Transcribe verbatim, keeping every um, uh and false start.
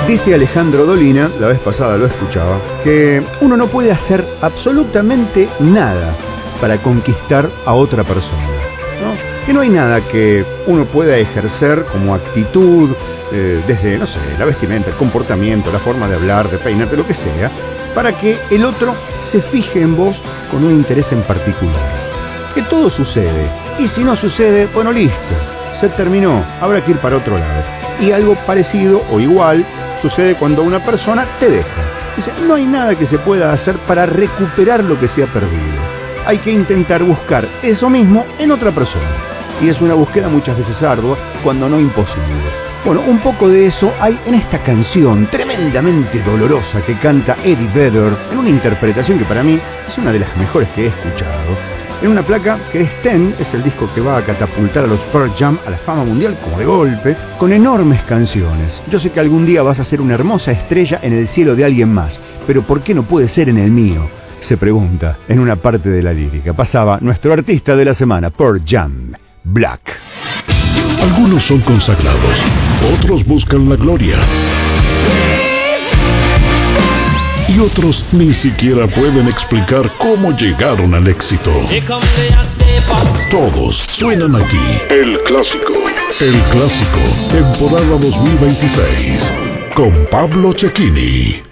Dice Alejandro Dolina, la vez pasada lo escuchaba, que uno no puede hacer absolutamente nada para conquistar a otra persona, ¿no? Que no hay nada que uno pueda ejercer como actitud, eh, desde, no sé, la vestimenta, el comportamiento, la forma de hablar, de peinarte, lo que sea, para que el otro se fije en vos con un interés en particular. Que todo sucede, y si no sucede, bueno, listo, se terminó, habrá que ir para otro lado. Y algo parecido o igual sucede cuando una persona te deja. Dice, no hay nada que se pueda hacer para recuperar lo que se ha perdido. Hay que intentar buscar eso mismo en otra persona. Y es una búsqueda muchas veces ardua, cuando no imposible. Bueno, un poco de eso hay en esta canción tremendamente dolorosa que canta Eddie Vedder, en una interpretación que para mí es una de las mejores que he escuchado. En una placa que es Ten, es el disco que va a catapultar a los Pearl Jam a la fama mundial como de golpe, con enormes canciones. Yo sé que algún día vas a ser una hermosa estrella en el cielo de alguien más, pero ¿por qué no puede ser en el mío?, se pregunta en una parte de la lírica. Pasaba nuestro artista de la semana, Pearl Jam, Black. Algunos son consagrados, otros buscan la gloria. Y otros ni siquiera pueden explicar cómo llegaron al éxito. Todos suenan aquí. El Clásico. El Clásico, temporada dos mil veintiséis. Con Pablo Cecchini.